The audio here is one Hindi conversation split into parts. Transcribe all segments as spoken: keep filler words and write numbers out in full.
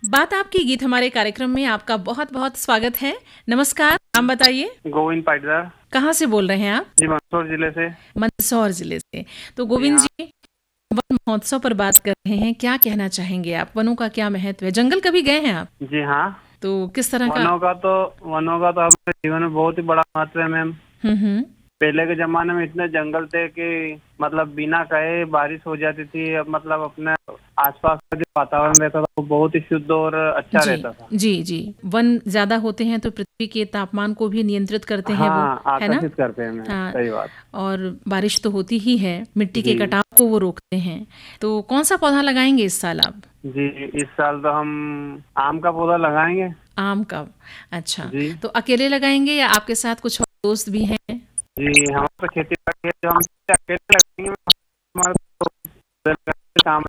बात आपकी गीत हमारे कार्यक्रम में आपका बहुत बहुत स्वागत है। नमस्कार, नाम बताइए। गोविंद पाटीदार। कहाँ से बोल रहे हैं आप? जी, मंदसौर जिले से। मंदसौर जिले से। तो जी गोविंद हाँ। जी, वन महोत्सव पर बात कर रहे हैं, क्या कहना चाहेंगे आप? वनों का क्या महत्व है? जंगल कभी गए हैं आप? जी हाँ। तो किस तरह का? वनों का तो वनों का तो हमारे जीवन में बहुत ही बड़ा महत्व है मैम। हम्म हम्म पहले के जमाने में इतने जंगल थे कि मतलब बिना कहे बारिश हो जाती थी। अब मतलब अपने आसपास का जो वातावरण रहता था वो बहुत ही शुद्ध और अच्छा जी रहता था। जी जी। वन ज्यादा होते हैं तो पृथ्वी के तापमान को भी नियंत्रित करते हैं वो, हाँ, है ना? आकर्षित करते हैं मैम, हाँ। सही बात। और बारिश तो होती ही है, मिट्टी के जी कटाव को वो रोकते हैं। तो कौन सा पौधा लगाएंगे इस साल आप? जी, इस साल तो हम आम का पौधा लगाएंगे। आम का? अच्छा। जी तो अकेले लगाएंगे या आपके साथ कुछ और दोस्त भी हैं? जी, हम तो खेती बाड़ी है जो हम अकेले लगाएंगे। हमारे तो काम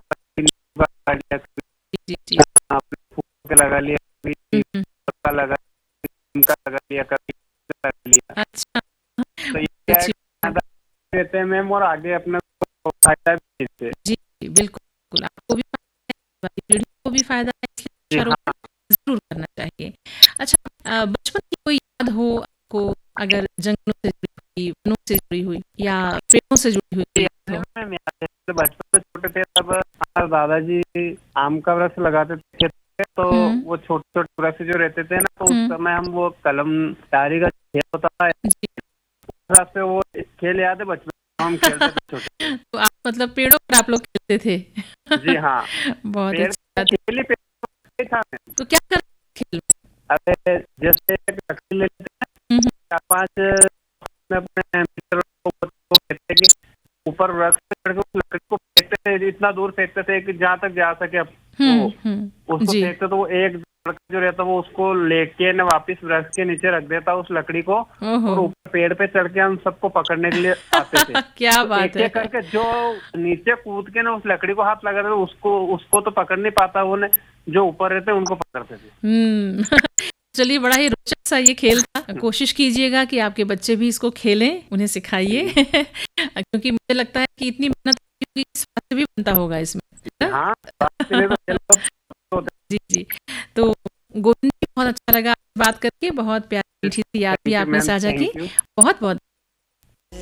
जी जी। आपने फूल का लगा लिया, कभी हम्म, हम्म, पत्ता लगा का लगा लिया, कभी लगा लिया। अच्छा। तो ये बहुत क्या है अच्छी कि बात फायदा देते हैं मैम और आगे अपने को फायदा भी देते हैं। है। जी जी, बिल्कुल बिल्कुल। आपको भी फायदा है, वाली पीढ़ी को भी फायदा है, इसलिए जी वृक्षारोपण हाँ। जरूर करना चाहिए। अच्छा, अ, बचपन की कोई याद हो आपको, अगर जंगलों से जुड़ी हुई, वनों से जुड़ी हुई या पेड़ों से जुड़ी हुई कोई याद याद है हो? मैम, याद है। तो बचपन में छोटे थे तब हमारे दादाजी आम का वृक्ष लगाते थे खेत पे। तो हम्म वो छोटे छोटे वृक्ष जो रहते थे ना, तो उस हम्म समय हम वो कलम डायरी का खेल होता था, जी। उस हिसाब से वो खेल याद है बचपन में हम खेलते थे छोटे। तो आप मतलब पेड़ों पर आप लोग खेलते थे? जी हाँ। बहुत पेड़ अच्छी पे बात है। खेल ही पेड़ पे था। तो क्या कर खेल में? अरे जैसे एक लकड़ी ले लेते हैं, हम्म, हम्म, चार पांच अपने अपने मित्रों को को कहते हैं कि ऊपर रख के चढ़ के उस लकड़ी को फेंकते थे, इतना दूर फेंकते थे कि जहाँ तक जा सके। अब वो हम्म हम्म, उसको जी। फेंकते तो वो एक लड़का जो रहता वो उसको लेके न वापिस वृक्ष के नीचे रख देता उस लकड़ी को। ओहो। और ऊपर पेड़ पे चढ़ के हम सबको पकड़ने के लिए आते थे। क्या तो बात एक है। एक करके जो नीचे कूद के ना उस लकड़ी को हाथ लगा रहे थे, उसको उसको तो पकड़ नहीं पाता, वो ने जो ऊपर रहते उनको पकड़ते थे। हम्म चलिए, बड़ा ही रोचक सा ये खेल था। कोशिश कीजिएगा कि आपके बच्चे भी इसको खेलें, उन्हें सिखाइए। जी क्योंकि मुझे लगता है कि इतनी मेहनत होगी, स्वास्थ्य भी बनता होगा इसमें, है ना? हाँ, स्वास्थ्य के लिए तो खेल बहुत होता जी जी। तो गोविंद जी, बहुत अच्छा लगा आपसे बात करके, बहुत प्यारी है। मीठी सी याद भी थैंक यू आपने मैम, साझा की। Thank you. बहुत बहुत